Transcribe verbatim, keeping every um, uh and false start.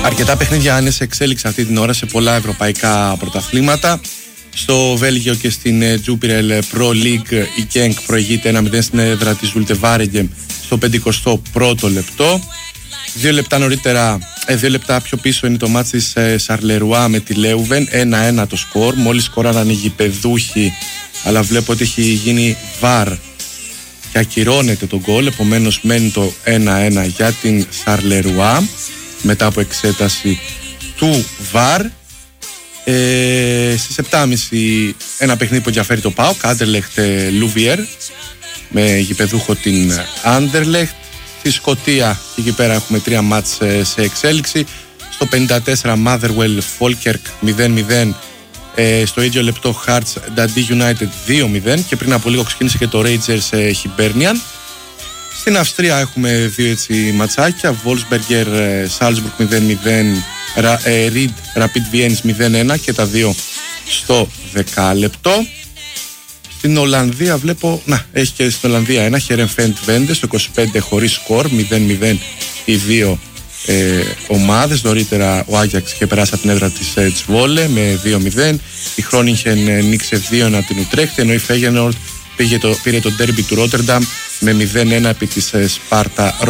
Αρκετά παιχνίδια είναι σε εξέλιξη αυτή την ώρα σε πολλά ευρωπαϊκά πρωταθλήματα. Στο Βέλγιο και στην Jupiler Pro League η Genk προηγείται ένα μηδέν στην έδρα της Zulte Waregem στο πενηκοστό πρώτο λεπτό. Δύο λεπτά νωρίτερα, ε, δύο λεπτά πιο πίσω είναι το μάτς της ε, Σαρλερουά με τη Λέουβεν, ένα ένα το σκορ. Μόλις σκοράραν οι γηπεδούχοι, αλλά βλέπω ότι έχει γίνει βαρ και ακυρώνεται το γκολ, επομένως μένει το ένα ένα για την Σαρλερουά μετά από εξέταση του βαρ. Ε, στις επτά και μισή ένα παιχνίδι που ενδιαφέρει το ΠΑΟΚ, Άντερλεχτ Λούβιερ με γηπεδούχο την Άντερλεχτ. Στη Σκωτία εκεί πέρα έχουμε τρία μάτς σε εξέλιξη. Στο πενήντα τέσσερα Motherwell Falkirk μηδέν μηδέν, ε, στο ίδιο λεπτό Hearts Dundee United δύο μηδέn και πριν από λίγο ξεκίνησε και το Rangers Hibernian. Στην Αυστρία έχουμε δύο έτσι ματσάκια, Wolfsberger Salzburg μηδέν μηδέν, Reed Rapid Vienna μηδέν ένα και τα δύο στο δεκάλεπτο. Στην Ολλανδία βλέπω, να, έχει και στην Ολλανδία ένα Heerenveen Twente στο είκοσι πέντε χωρίς σκορ, μηδέν μηδέν οι δύο ε, ομάδες. Νωρίτερα ο Άγιαξ είχε περάσει από την έδρα της ε, Τσβόλε με δύο μηδέν. Η Χρόνιχεν ε, νίκησε δύο ένα την Ουτρέχτη, ενώ η Φέγενορντ πήρε το, πήρε το ντέρμπι του Ρότερνταμ με μηδέν ένα επί της ε, Σπάρτα